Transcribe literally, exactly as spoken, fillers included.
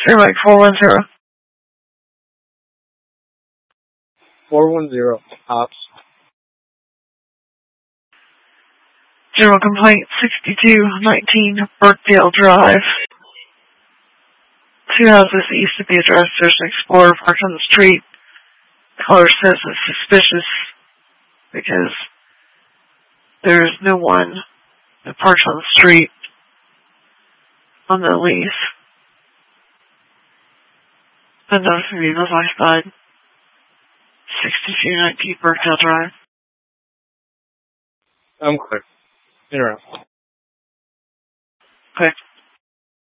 Zero Mike four one zero. Four one zero. Ops. General complaint sixty-two nineteen Burkdale Drive. Two houses east of the address. There's an Explorer parked on the street. Caller says it's suspicious because there's no one that parks on the street on the lease. And those vehicles occupied sixty-two nineteen Burkdale Drive. I'm clear. Interrupt. Okay.